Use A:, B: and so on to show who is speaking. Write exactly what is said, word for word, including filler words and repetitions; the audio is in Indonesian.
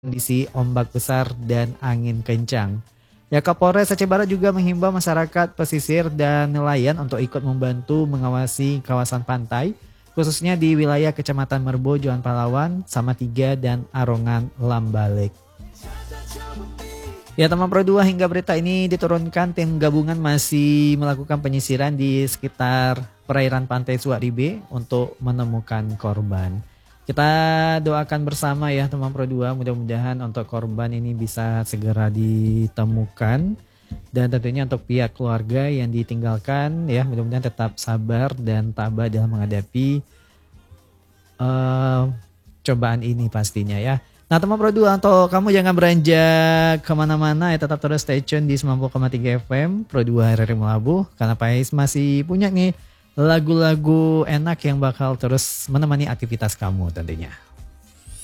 A: Kondisi ombak besar dan angin kencang. Ya, Kapolres Aceh Barat juga menghimbau masyarakat pesisir dan nelayan untuk ikut membantu mengawasi kawasan pantai, khususnya di wilayah Kecamatan Merbo, Johan Palawan, Samatiga, dan Arongan, Lambalik. Ya, teman Pro dua, hingga berita ini diturunkan, tim gabungan masih melakukan penyisiran di sekitar perairan pantai Suak Ribe untuk menemukan korban. Kita doakan bersama ya teman Pro dua, mudah-mudahan untuk korban ini bisa segera ditemukan. Dan tentunya untuk pihak keluarga yang ditinggalkan ya, mudah-mudahan tetap sabar dan tabah dalam menghadapi uh, cobaan ini pastinya ya. Nah teman Pro dua, untuk kamu jangan beranjak kemana-mana ya, tetap terus stay tune di sembilan puluh koma tiga F M Pro dua R R I Melabuh, karena Pais masih punya nih lagu-lagu enak yang bakal terus menemani aktivitas kamu tentunya.